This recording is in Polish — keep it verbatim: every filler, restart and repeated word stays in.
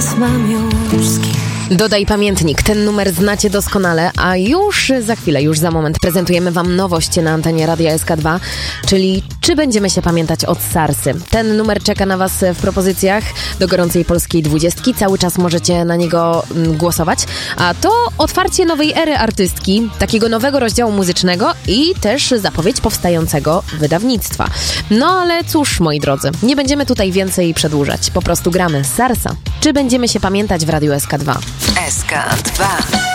nas mam już z kim. Dodaj pamiętnik, ten numer znacie doskonale, a już za chwilę, już za moment prezentujemy wam nowość na antenie Radia S K dwa, czyli czy będziemy się pamiętać od Sarsy. Ten numer czeka na was w propozycjach do gorącej polskiej dwudziestki, cały czas możecie na niego mm, głosować, a to otwarcie nowej ery artystki, takiego nowego rozdziału muzycznego i też zapowiedź powstającego wydawnictwa. No ale cóż, moi drodzy, nie będziemy tutaj więcej przedłużać, po prostu gramy Sarsa. Czy będziemy się pamiętać w Radiu S K dwa? S K dwa.